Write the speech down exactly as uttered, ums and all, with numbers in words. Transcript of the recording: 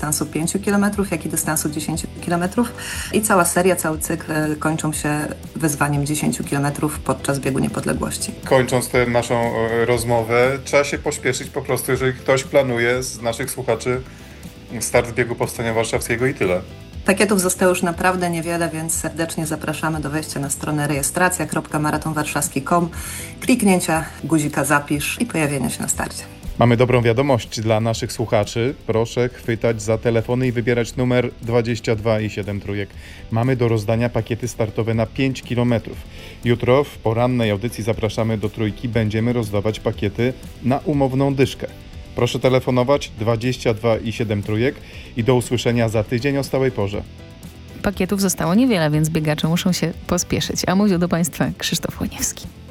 dystansu pięciu kilometrów, jak i dystansu dziesięciu kilometrów. I cała seria, cały cykl kończą się wyzwaniem dziesięciu kilometrów podczas biegu niepodległości. Kończąc tę naszą rozmowę, trzeba się pośpieszyć po prostu, jeżeli ktoś planuje z naszych słuchaczy start biegu Powstania Warszawskiego i tyle. Pakietów zostało już naprawdę niewiele, więc serdecznie zapraszamy do wejścia na stronę rejestracja kropka maraton warszawski kropka com, kliknięcia guzika zapisz i pojawienia się na starcie. Mamy dobrą wiadomość dla naszych słuchaczy. Proszę chwytać za telefony i wybierać numer dwadzieścia dwa i siedem trójek. Mamy do rozdania pakiety startowe na pięć kilometrów. Jutro w porannej audycji zapraszamy do Trójki. Będziemy rozdawać pakiety na umowną dyszkę. Proszę telefonować dwadzieścia dwa i siedem trójek i do usłyszenia za tydzień o stałej porze. Pakietów zostało niewiele, więc biegacze muszą się pospieszyć. A mówił do Państwa Krzysztof Łoniewski.